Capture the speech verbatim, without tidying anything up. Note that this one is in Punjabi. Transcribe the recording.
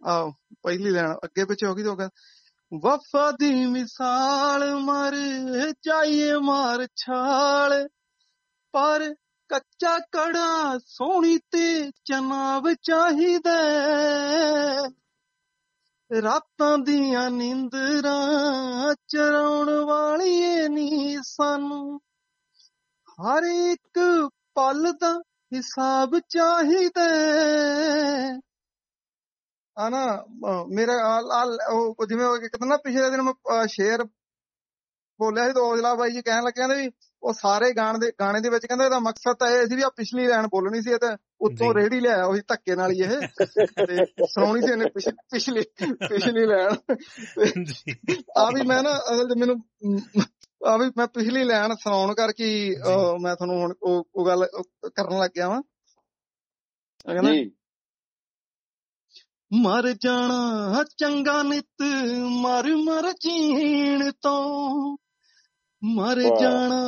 ਆਹੋ ਪਹਿਲੀ ਲੈਣ ਅੱਗੇ ਪਿੱਛੇ ਹੋ ਗਈ ਤੇ ਉਹ ਕਹਿੰਦਾ ਵਫਾ ਦੀ ਮਿਸਾਲ ਮਰ ਜਾਈਏ ਮਾਰ ਛਾਲ ਪਰ ਕੱਚਾ ਕੜਾ ਸੋਹਣੀ ਤੇ ਚਨਾਬ ਚਾਹੀਦਾ ਰਾਤਾਂ ਦੀਆਂ ਨੀਂਦਰਾਂ ਚਰਾਉਣ ਵਾਲੀਏ ਨੀ ਸਾਨੂੰ ਹਰ ਇੱਕ ਪਲ ਦਾ ਹਿਸਾਬ ਚਾਹੀਦਾ ਆ ਨਾ ਮੇਰਾ ਉਹ ਜਿਵੇਂ ਕਹਿੰਦਾ ਨਾ ਪਿਛਲੇ ਦਿਨ ਮੈਂ ਸ਼ੇਰ ਬੋਲਿਆ ਸੀ ਤੇ ਔਜਲਾ ਬਾਈ ਜੀ ਕਹਿਣ ਲੱਗੇ ਕਹਿੰਦੇ ਵੀ ਉਹ ਸਾਰੇ ਗਾਣੇ ਦੇ ਗਾਣੇ ਦੇ ਵਿੱਚ ਕਹਿੰਦੇ ਇਹਦਾ ਮਕਸਦ ਤਾਂ ਇਹ ਸੀ ਵੀ ਆ ਪਿਛਲੀ ਲਾਈਨ ਬੋਲਣੀ ਸੀ ਤੇ ਉੱਤੋਂ ਰੇਹੜੀ ਲਿਆਇਆ ਉਹੀ ਧੱਕੇ ਨਾਲ ਹੀ ਇਹ ਤੇ ਸੁਣਾਉਣੀ ਸੀ ਇਹਨੇ ਪਿਛਲੀ ਪਿਛਲੀ ਲਾਈਨ ਆ ਵੀ ਮੈਂ ਨਾ ਅਸਲ ਚ ਮੈਨੂੰ ਆ ਵੀ ਮੈਂ ਪਿਛਲੀ ਲਾਈਨ ਸੁਣਾਉਣ ਕਰਕੇ ਮੈਂ ਤੁਹਾਨੂੰ ਹੁਣ ਉਹ ਉਹ ਗੱਲ ਕਰਨ ਲੱਗ ਗਿਆ ਵਾਂ ਕਹਿੰਦਾ ਮਰ ਜਾਣਾ ਚੰਗਾ ਨਿੱਤ ਮਰ ਮਰ ਜੀਣ ਤੋਂ ਮਰ ਜਾਣਾ